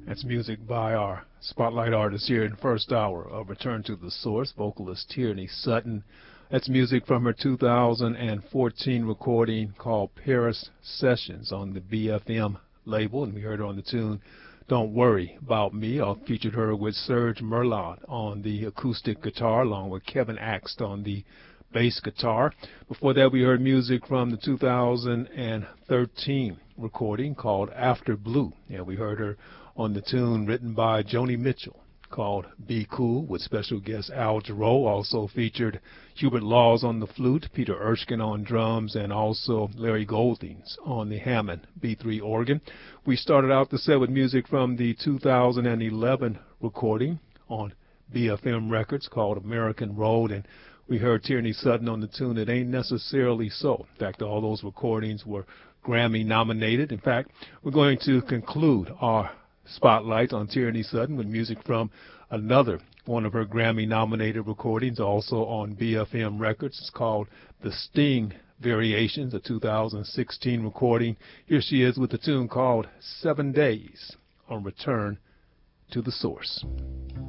That's music by our spotlight artist here in first hour of Return to the Source, vocalist Tierney Sutton. That's music from her 2014 recording called Paris Sessions on the BFM label, and we heard her on the tune Don't Worry About Me. I featured her with Serge Merlot on the acoustic guitar, along with Kevin Axt on the bass guitar. Before that, we heard music from the 2013 recording called After Blue, and we heard her on the tune written by Joni Mitchell called Be Cool, with special guest Al Jarreau. Also featured Hubert Laws on the flute, Peter Erskine on drums, and also Larry Goldings on the Hammond B3 organ. We started out the set with music from the 2011 recording on BFM Records called American Road, and we heard Tierney Sutton on the tune It Ain't Necessarily So. In fact, all those recordings were Grammy nominated. In fact, we're going to conclude our spotlight on Tierney Sutton with music from another one of her Grammy-nominated recordings, also on BFM Records. It's called The Sting Variations, a 2016 recording. Here she is with the tune called 7 Days on Return to the Source.